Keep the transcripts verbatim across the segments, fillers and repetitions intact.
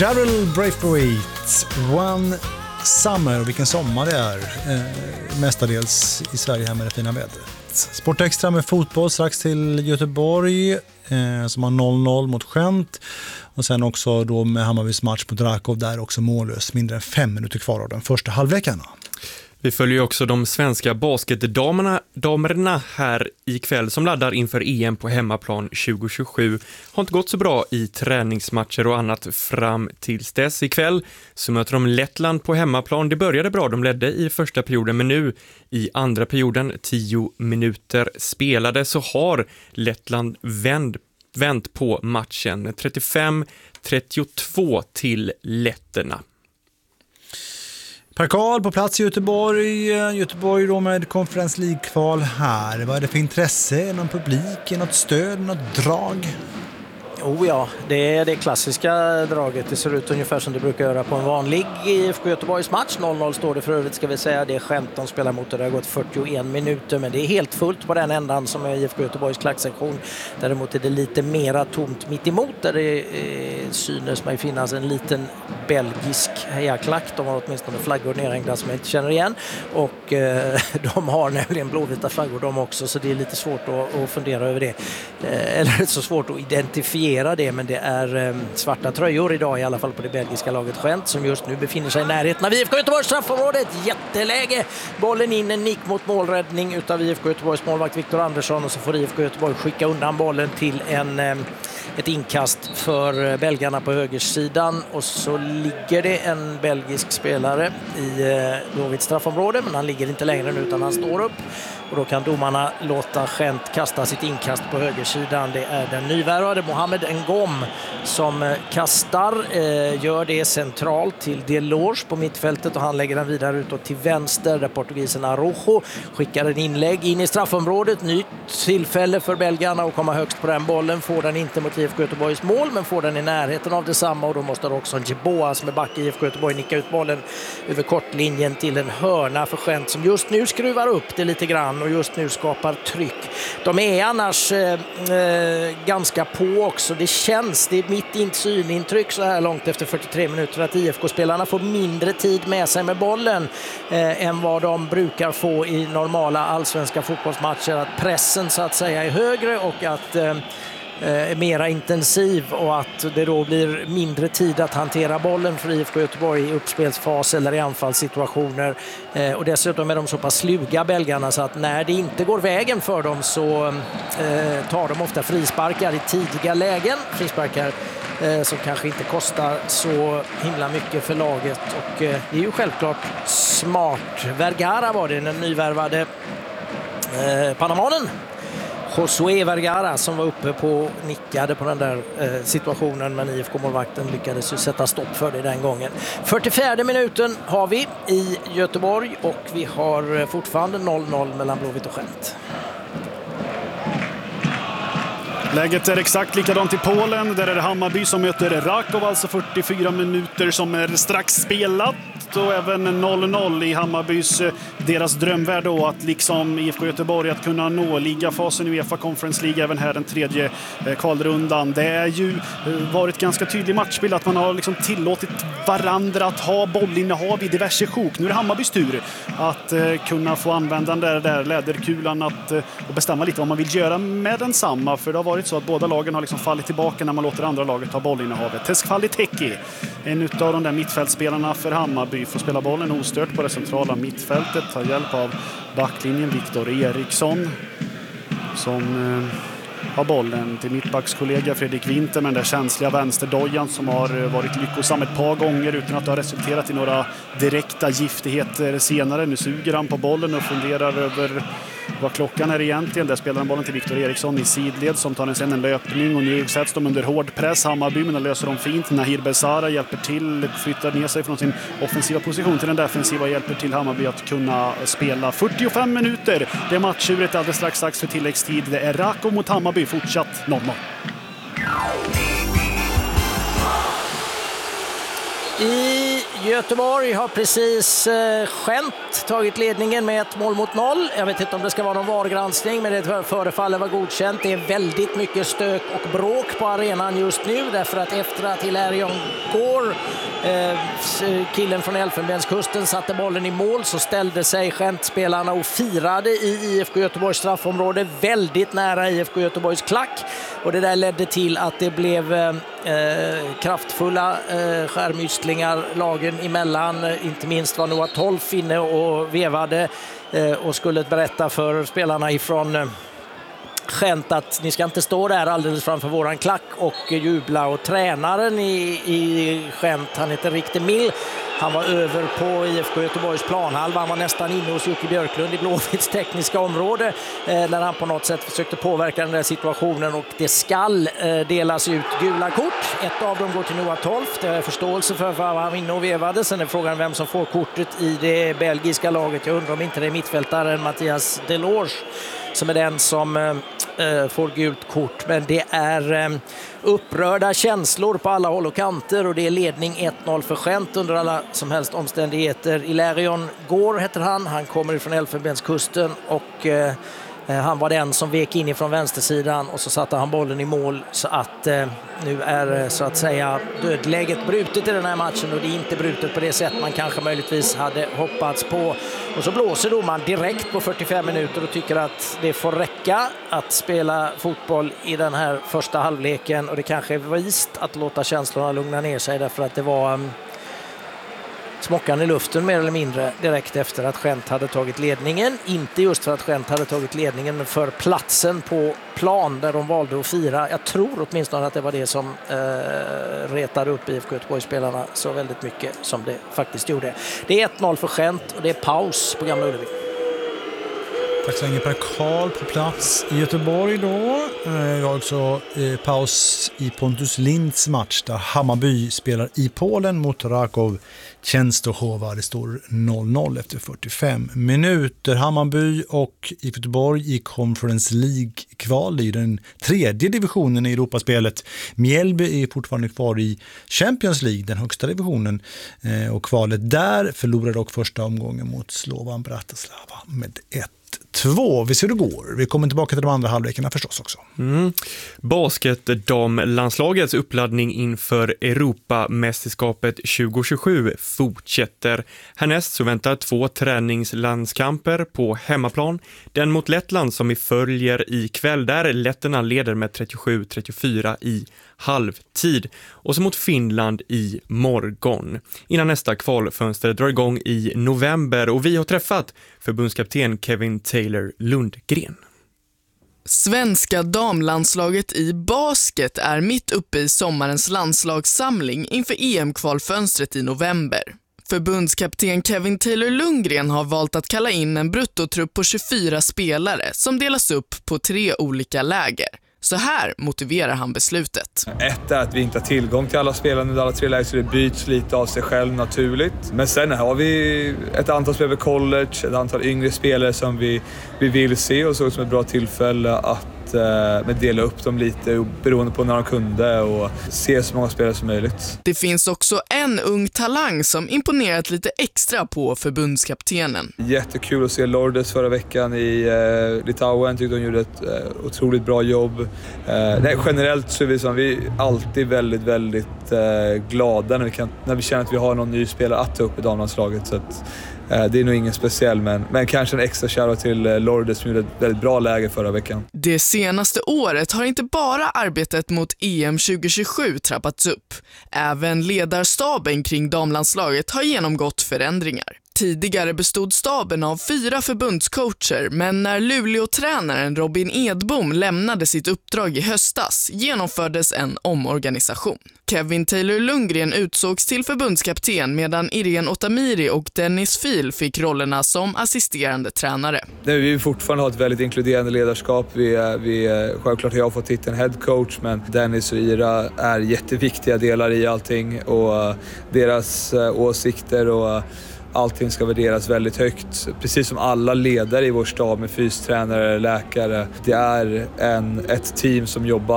Daryl Braithwaite, One Summer, och vilken sommar det är, eh, mestadels i Sverige här med det fina vädret. Sportextra med fotboll strax till Göteborg eh, som har noll noll mot Gent, och sen också då med Hammarbys match mot Rakov där också mållös, mindre än fem minuter kvar av den första halvleken. Vi följer också de svenska basketdamerna damerna här ikväll som laddar inför E M på hemmaplan tjugo tjugosju. Har inte gått så bra i träningsmatcher och annat fram tills dess. Ikväll så möter de Lettland på hemmaplan. Det började bra, de ledde i första perioden, men nu i andra perioden, tio minuter spelade, så har Lettland vänd, vänt på matchen. trettiofem trettiotvå till letterna. Per Karl på plats i Göteborg. Göteborg då med Conference League-kval här. Vad är det för intresse? Någon publik? Något stöd? Något drag? Oh ja, det är det klassiska draget. Det ser ut ungefär som det brukar göra på en vanlig I F K Göteborgs match. noll noll står det för övrigt, ska vi säga. Det är skämt de spelar mot det. Det har gått fyrtioen minuter, men det är helt fullt på den ändan som är I F K Göteborgs klacksektion. Däremot är det lite mera tomt mitt emot, där det eh, synes mig finnas en liten belgisk hejaklack. De har åtminstone flaggor nerhängda som jag inte känner igen. Och eh, de har nämligen blåvita flaggor de också, så det är lite svårt att, att fundera över det. Eh, eller så svårt att identifiera det, men det är eh, svarta tröjor idag i alla fall på det belgiska laget Gent, som just nu befinner sig i närheten av I F K Göteborgs straffområde. Ett jätteläge. Bollen in, en nick mot målräddning utav I F K Göteborgs målvakt Viktor Andersson, och så får I F K Göteborg skicka undan bollen till en, eh, ett inkast för belgarna på högersidan, och så ligger det en belgisk spelare i eh, Blåvitts straffområde, men han ligger inte längre nu utan han står upp. Och då kan domarna låta Gent kasta sitt inkast på högersidan. Det är den nyvärvade Mohamed Ngom som kastar. Eh, gör det centralt till Delors på mittfältet, och han lägger den vidare utåt till vänster där portugisen Araujo skickar en inlägg in i straffområdet. Nytt tillfälle för belgarna att komma högst på den bollen. Får den inte mot I F K Göteborgs mål, men får den i närheten av detsamma, och då måste också Djeboa som är back i I F K Göteborg nicka ut bollen över kortlinjen till en hörna för Gent, som just nu skruvar upp det lite grann och just nu skapar tryck. De är annars eh, ganska på också. Det känns, det är mitt synintryck så här långt efter fyrtiotre minuter, att I F K-spelarna får mindre tid med sig med bollen eh, än vad de brukar få i normala allsvenska fotbollsmatcher. Att pressen så att säga är högre och att eh, är mera intensiv, och att det då blir mindre tid att hantera bollen för I F K Göteborg i uppspelsfas eller i anfallssituationer. Eh, och dessutom är de så pass sluga belgarna, så att när det inte går vägen för dem så eh, tar de ofta frisparkar i tidiga lägen. Frisparkar eh, som kanske inte kostar så himla mycket för laget, och eh, det är ju självklart smart. Vergara var det, den nyvärvade eh, panamanen Josué Vergara, som var uppe på nickade på den där eh, situationen, men I F K-målvakten lyckades ju sätta stopp för det den gången. fyrtiofjärde minuten har vi i Göteborg, och vi har fortfarande noll noll mellan Blåvitt och Gent. Läget är exakt likadant i Polen. Där är det Hammarby som möter Rakov, alltså fyrtiofyra minuter som är strax spelat. Och även noll noll i Hammarbys, deras drömvärld då, att liksom I F K Göteborg att kunna nå ligafasen i UEFA Conference League även här den tredje kvalrundan. Det är ju varit ganska tydlig matchbild att man har liksom tillåtit varandra att ha bollinnehav i diverse sjok. Nu är det Hammarbys tur att kunna få använda den där, där läderkulan att, och bestämma lite vad man vill göra med densamma, för det har varit så att båda lagen har liksom fallit tillbaka när man låter andra laget ta bollinnehavet. Teskfali Teki, en utav de där mittfältspelarna för Hammarby, får spela bollen ostört på det centrala mittfältet, tar hjälp av backlinjen Viktor Eriksson som eh, har bollen till mittbackskollega Fredrik Winter, med den där känsliga vänsterdojan som har varit lyckosam ett par gånger utan att det har resulterat i några direkta giftigheter senare. Nu suger han på bollen och funderar över vad klockan är egentligen. Där spelar han bollen till Viktor Eriksson i sidled som tar en sen en löpning, och nu sätts de under hård press. Hammarby, men löser de fint. Nahir Besara hjälper till, flyttar ner sig från sin offensiva position till den defensiva, hjälper till Hammarby att kunna spela fyrtiofem minuter. Det är matchuret alldeles strax strax för tilläggstid. Det är Rakov mot Hammarby, fortsatt noll noll. I Göteborg har precis eh, skämt tagit ledningen med ett mål mot noll. Jag vet inte om det ska vara någon vargranskning, men det förefaller vara godkänt. Det är väldigt mycket stök och bråk på arenan just nu, därför att efter att Hilarion Gård, eh, killen från Elfenbenskusten, satte bollen i mål, så ställde sig skämtspelarna och firade i I F K Göteborgs straffområde, väldigt nära I F K Göteborgs klack. Och det där ledde till att det blev eh, kraftfulla eh, skärmysslingar lagen emellan. Inte minst var Noah Tolf inne och vevade eh, och skulle berätta för spelarna ifrån eh, Gent att ni ska inte stå där alldeles framför våran klack och jubla. Och tränaren i, i Gent, han heter Rick de Mill, han var över på I F K Göteborgs planhalva. Han var nästan inne hos Jocke Björklund i Blåvitts tekniska område eh, när han på något sätt försökte påverka den där situationen, och det skall eh, delas ut gula kort. Ett av dem går till Noah Tolf. Det är förståelse för vad han var inne och vevade. Sen är frågan vem som får kortet i det belgiska laget. Jag undrar om inte det är mittfältaren Mathias Delors som är den som eh, får gult kort. Men det är eh, upprörda känslor på alla håll och kanter, och det är ledning ett noll för Gent under alla som helst omständigheter. Hilarion Gård heter han. Han kommer från Elfenbenskusten och eh, han var den som vek in ifrån vänstersidan, och så satte han bollen i mål, så att eh, nu är så att säga dödläget brutet i den här matchen, och det är inte brutet på det sätt man kanske möjligtvis hade hoppats på. Och så blåser domaren direkt på fyrtiofem minuter och tycker att det får räcka att spela fotboll i den här första halvleken, och det kanske är vist att låta känslorna lugna ner sig, därför att det var um, smockan i luften mer eller mindre direkt efter att Gent hade tagit ledningen. Inte just för att Gent hade tagit ledningen, men för platsen på plan där de valde att fira. Jag tror åtminstone att det var det som eh, retade upp I F K Göteborg-spelarna så väldigt mycket som det faktiskt gjorde. Det är ett noll för Gent och det är paus på Gamla Ullevi. Tack så länge Per Karl på plats i Göteborg då. Vi har också eh, paus i Pontus Linds match där Hammarby spelar i Polen mot Raków Częstochowa. Det står noll noll efter fyrtiofem minuter. Hammarby och I F K Göteborg i Conference League-kval i den tredje divisionen i Europaspelet. Mjällby är fortfarande kvar i Champions League, den högsta divisionen. Eh, och kvalet där förlorade dock första omgången mot Slovan Bratislava med ett två. Vi ser hur det går. Vi kommer tillbaka till de andra halvlekarna förstås också. Mm. Basketdamlandslagets uppladdning inför Europamästerskapet tjugo tjugosju fortsätter. Härnäst så väntar två träningslandskamper på hemmaplan. Den mot Lettland som vi följer i kväll, där letterna leder med trettiosju trettiofyra i halvtid, och så mot Finland i morgon. Innan nästa kvalfönster drar igång i november, och vi har träffat förbundskapten Kevin Taylor Lundgren. Svenska damlandslaget i basket är mitt uppe i sommarens landslagssamling inför E M-kvalfönstret i november. Förbundskapten Kevin Taylor Lundgren har valt att kalla in en bruttotrupp på tjugofyra spelare som delas upp på tre olika läger. Så här motiverar han beslutet. Ett är att vi inte har tillgång till alla spelare under alla tre läger, så det byts lite av sig själv naturligt. Men sen har vi ett antal spelare på college, ett antal yngre spelare som vi, vi vill se, och så som ett bra tillfälle att med dela upp dem lite beroende på när de kunde och se så många spelare som möjligt. Det finns också en ung talang som imponerat lite extra på förbundskaptenen. Jättekul att se Lourdes förra veckan i eh, Litauen. Tyckte hon gjorde ett eh, otroligt bra jobb. Eh, nej, generellt så är vi, som, vi alltid väldigt, väldigt eh, glada när vi, kan, när vi känner att vi har någon ny spelare att ta upp i damlandslaget. Så att, det är nog ingen speciell, men, men kanske en extra shoutout till Lourdes som gjorde ett väldigt bra läge förra veckan. Det senaste året har inte bara arbetet mot E M tjugo tjugosju trappats upp. Även ledarstaben kring damlandslaget har genomgått förändringar. Tidigare bestod staben av fyra förbundscoacher, men när Luleå-tränaren Robin Edbom lämnade sitt uppdrag i höstas genomfördes en omorganisation. Kevin Taylor Lundgren utsågs till förbundskapten medan Irene Otamiri och Dennis Fil fick rollerna som assisterande tränare. Vi vill fortfarande ha ett väldigt inkluderande ledarskap. Vi, vi, självklart har jag fått titeln head coach, men Dennis och Ira är jätteviktiga delar i allting, och deras åsikter och allting ska värderas väldigt högt. Precis som alla ledare i vår stab med fystränare, läkare. Det är en, ett team som jobbar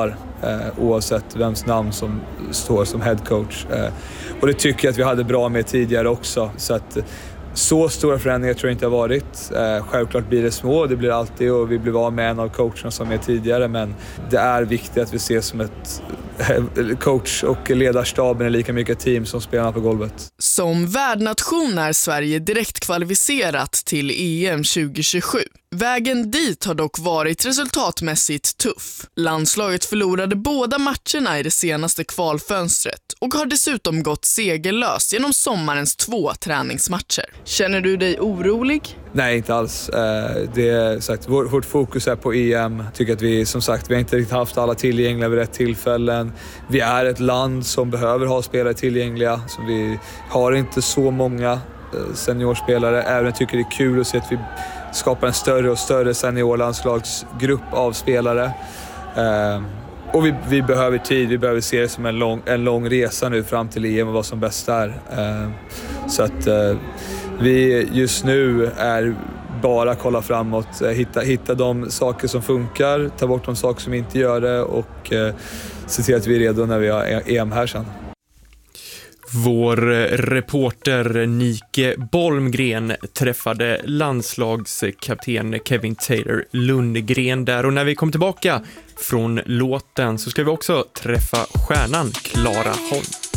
eh, oavsett vems namn som står som head coach. Eh, och det tycker jag att vi hade bra med tidigare också. Så att så stora förändringar tror jag inte har varit. Eh, självklart blir det små, det blir alltid, och vi blev av med en av coacherna som är tidigare, men det är viktigt att vi ses som ett coach och ledarstaben är lika mycket team som spelarna på golvet. Som värdnation är Sverige direkt kvalificerat till E M tjugohundratjugosju. Vägen dit har dock varit resultatmässigt tuff. Landslaget förlorade båda matcherna i det senaste kvalfönstret och har dessutom gått segerlöst genom sommarens två träningsmatcher. Känner du dig orolig? Nej, inte alls. Det är sagt, vårt fokus är på E M. Jag tycker att vi, som sagt, vi har inte riktigt haft alla tillgängliga vid rätt tillfällen. Vi är ett land som behöver ha spelare tillgängliga. Så vi har inte så många seniorspelare. Även jag tycker det är kul att se att vi skapar en större och större seniorlandslagsgrupp av spelare. Och vi, vi behöver tid, vi behöver se det som en lång, en lång resa nu fram till E M och vad som bäst är. Så att vi just nu är bara kolla framåt, hitta, hitta de saker som funkar, ta bort de saker som inte gör det och se till att vi är redo när vi har E M här sen. Vår reporter Nike Bolmgren träffade landslagskapten Kevin Taylor Lundgren där, och när vi kom tillbaka från låten så ska vi också träffa stjärnan Clara Holm.